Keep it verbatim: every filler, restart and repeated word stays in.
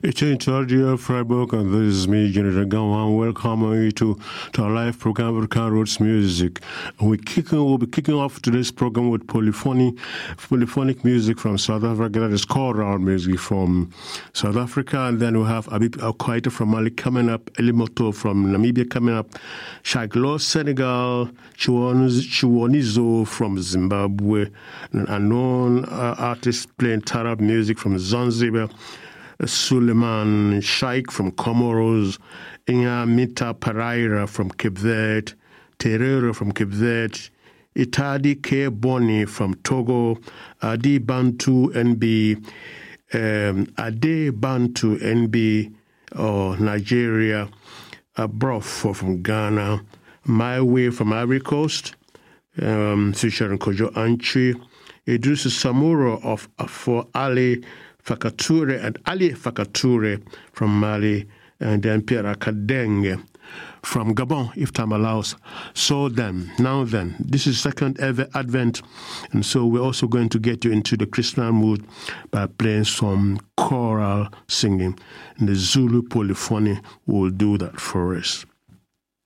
It's Radio Freiburg, and this is me, Jennifer Gawan. Welcome you to, to our live program, African Roots Music. And we kicking, we'll be kicking off today's program with polyphony, polyphonic music from South Africa. That is choral music from South Africa. And then we have Abib Al-Qaeda from Mali coming up, Elimoto from Namibia coming up, Shaglo, Senegal, Chiwonizo from Zimbabwe, an unknown uh, artist playing Tarab music from Zanzibar, Suleiman Shaikh from Comoros, Inyamita Pereira from Cape Verde, Terero from Cape Verde, Itadi K. Boni from Togo, Adi Bantu N B, um, Ade Bantu N B, or Nigeria, Abrofo from Ghana, My Way from Ivory Coast, um, featuring Kojo Anchi, Idris Samuro of for Ali Fakature and Ali Fakature from Mali, and then Pierre Kadenge from Gabon, if time allows. So then, now then, this is second ever Advent, and so we're also going to get you into the Christian mood by playing some choral singing, and the Zulu polyphony will do that for us.